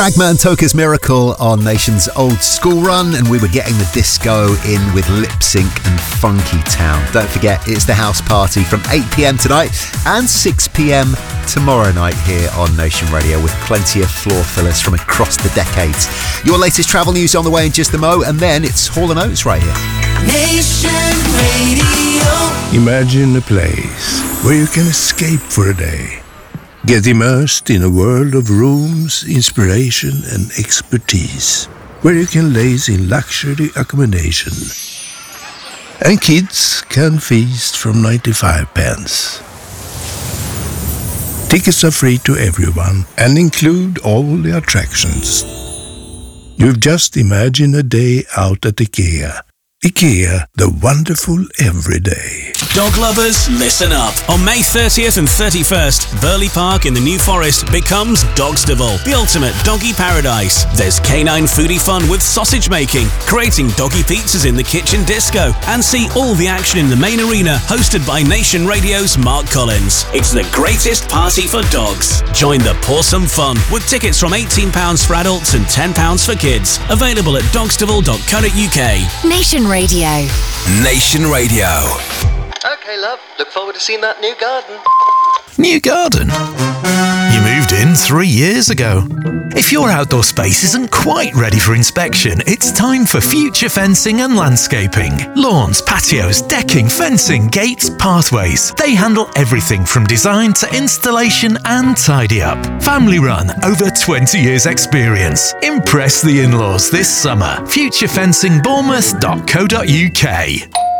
Ragman Toka's Miracle on Nation's Old School Run, and we were getting the disco in with Lip Sync and Funky Town. Don't forget, it's the house party from 8 p.m. tonight and 6 p.m. tomorrow night here on Nation Radio, with plenty of floor fillers from across the decades. Your latest travel news on the way in just a mo, and then it's Hall & Oates right here. Nation Radio. Imagine a place where you can escape for a day. Get immersed in a world of rooms, inspiration and expertise, where you can laze in luxury accommodation. And kids can feast from 95 pence. Tickets are free to everyone and include all the attractions. You've just imagined a day out at IKEA. IKEA, the wonderful everyday. Dog lovers, listen up. On May 30th and 31st, Burley Park in the New Forest becomes Dogstaval, the ultimate doggy paradise. There's canine foodie fun with sausage making, creating doggy pizzas in the kitchen disco, and see all the action in the main arena, hosted by Nation Radio's Mark Collins. It's the greatest party for dogs. Join the pawsome fun with tickets from £18 for adults and £10 for kids. Available at dogstaval.co.uk. Nation Radio. Nation Radio. Okay, love. Look forward to seeing that new garden. New garden? You moved in 3 years ago. If your outdoor space isn't quite ready for inspection, it's time for Future Fencing and Landscaping. Lawns, patios, decking, fencing, gates, pathways. They handle everything from design to installation and tidy up. Family run, over 20 years experience. Impress the in-laws this summer. futurefencingbournemouth.co.uk.